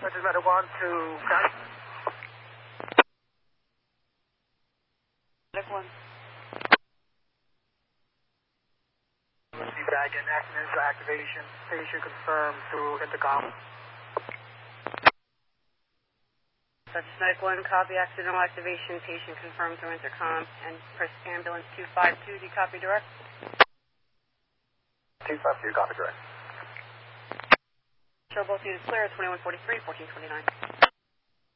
Just matter 1 to guys. Medic 1. Back in accident activation. Station confirmed through intercom. That's Medic 1, copy accidental activation, patient confirmed through intercom, and press ambulance 252, do you copy direct? 252, copy direct. Show both units clear, 2143, 1429.